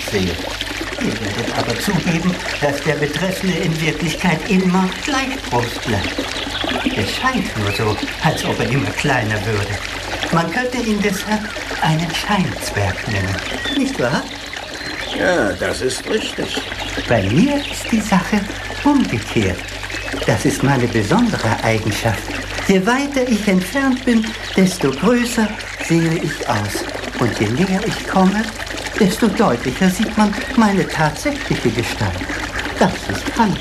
sehe. Ihr werdet aber zugeben, dass der Betreffende in Wirklichkeit immer gleich groß bleibt. Es scheint nur so, als ob er immer kleiner würde. Man könnte ihn deshalb einen Scheinzwerg nennen, nicht wahr? Ja, das ist richtig. Bei mir ist die Sache umgekehrt. Das ist meine besondere Eigenschaft. Je weiter ich entfernt bin, desto größer sehe ich aus. Und je näher ich komme, desto deutlicher sieht man meine tatsächliche Gestalt. Das ist alles.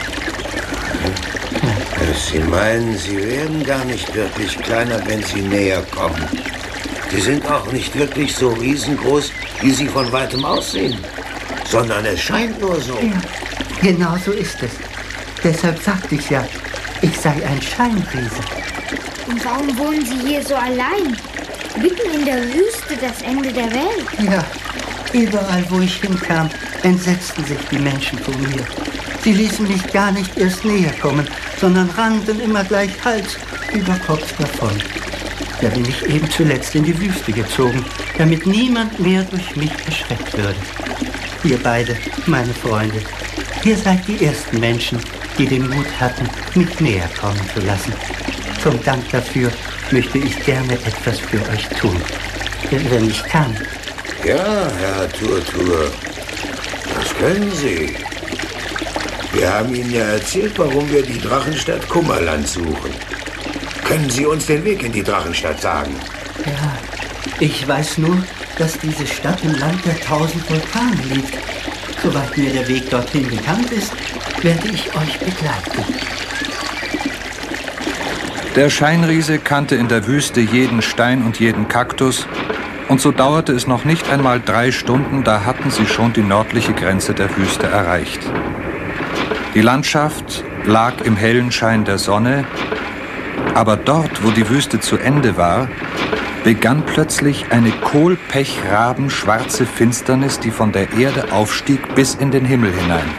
Sie meinen, Sie werden gar nicht wirklich kleiner, wenn Sie näher kommen. Sie sind auch nicht wirklich so riesengroß, wie Sie von weitem aussehen. Sondern es scheint nur so. Ja, genau so ist es. Deshalb sagte ich ja, ich sei ein Scheinriese. Und warum wohnen Sie hier so allein? Mitten in der Wüste, das Ende der Welt. Ja, überall, wo ich hinkam, entsetzten sich die Menschen vor mir. Sie ließen mich gar nicht erst näher kommen, sondern rannten immer gleich Hals über Kopf davon. Da bin ich eben zuletzt in die Wüste gezogen, damit niemand mehr durch mich erschreckt würde. Ihr beide, meine Freunde, ihr seid die ersten Menschen, die den Mut hatten, mich näher kommen zu lassen. Zum Dank dafür möchte ich gerne etwas für euch tun, wenn ich kann. Ja, Herr Turtur, das können Sie. Wir haben Ihnen ja erzählt, warum wir die Drachenstadt Kummerland suchen. Können Sie uns den Weg in die Drachenstadt sagen? Ja, ich weiß nur, dass diese Stadt im Land der 1000 Vulkane liegt. Soweit mir der Weg dorthin bekannt ist, werde ich euch begleiten. Der Scheinriese kannte in der Wüste jeden Stein und jeden Kaktus, und so dauerte es noch nicht einmal 3 Stunden, da hatten sie schon die nördliche Grenze der Wüste erreicht. Die Landschaft lag im hellen Schein der Sonne, aber dort, wo die Wüste zu Ende war, begann plötzlich eine kohlpechrabenschwarze Finsternis, die von der Erde aufstieg bis in den Himmel hinein.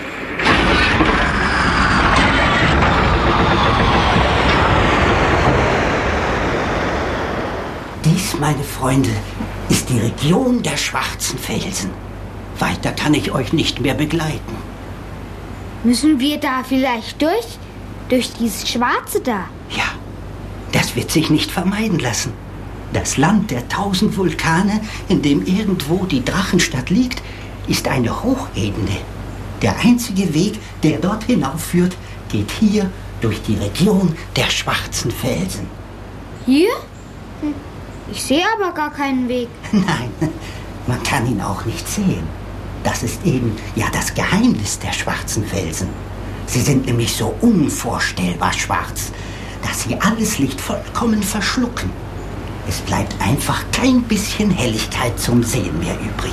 Dies, meine Freunde, ist die Region der schwarzen Felsen. Weiter kann ich euch nicht mehr begleiten. Müssen wir da vielleicht durch? Durch dieses Schwarze da? Ja, das wird sich nicht vermeiden lassen. Das Land der 1000 Vulkane, in dem irgendwo die Drachenstadt liegt, ist eine Hochebene. Der einzige Weg, der dort hinaufführt, geht hier durch die Region der schwarzen Felsen. Hier? Ich sehe aber gar keinen Weg. Nein, man kann ihn auch nicht sehen. Das ist eben ja das Geheimnis der schwarzen Felsen. Sie sind nämlich so unvorstellbar schwarz, dass sie alles Licht vollkommen verschlucken. Es bleibt einfach kein bisschen Helligkeit zum Sehen mehr übrig.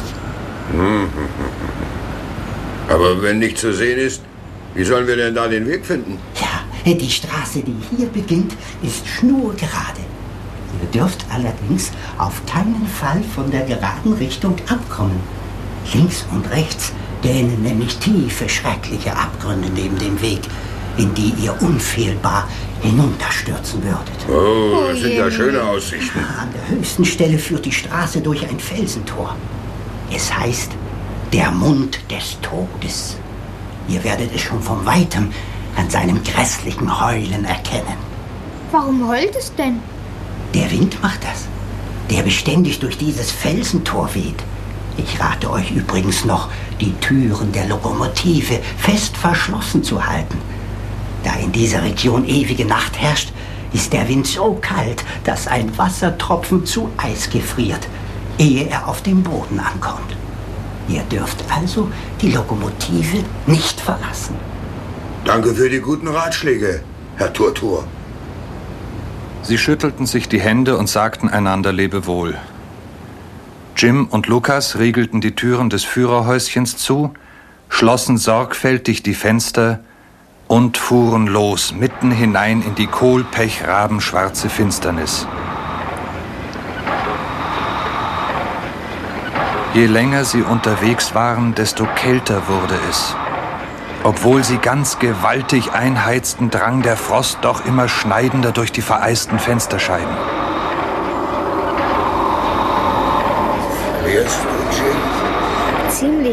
Aber wenn nichts zu sehen ist, wie sollen wir denn da den Weg finden? Ja, die Straße, die hier beginnt, ist schnurgerade. Ihr dürft allerdings auf keinen Fall von der geraden Richtung abkommen. Links und rechts dehnen nämlich tiefe, schreckliche Abgründe neben dem Weg, in die ihr unfehlbar hinunterstürzen würdet. Oh, das sind ja schöne Aussichten. An der höchsten Stelle führt die Straße durch ein Felsentor. Es heißt der Mund des Todes. Ihr werdet es schon von Weitem an seinem grässlichen Heulen erkennen. Warum heult es denn? Der Wind macht das, der beständig durch dieses Felsentor weht. Ich rate euch übrigens noch, die Türen der Lokomotive fest verschlossen zu halten. Da in dieser Region ewige Nacht herrscht, ist der Wind so kalt, dass ein Wassertropfen zu Eis gefriert, ehe er auf dem Boden ankommt. Ihr dürft also die Lokomotive nicht verlassen. Danke für die guten Ratschläge, Herr Turtur. Sie schüttelten sich die Hände und sagten einander Lebewohl. Jim und Lukas riegelten die Türen des Führerhäuschens zu, schlossen sorgfältig die Fenster und fuhren los, mitten hinein in die kohlpechrabenschwarze Finsternis. Je länger sie unterwegs waren, desto kälter wurde es. Obwohl sie ganz gewaltig einheizten, drang der Frost doch immer schneidender durch die vereisten Fensterscheiben. Frierst du, Jim? Ziemlich.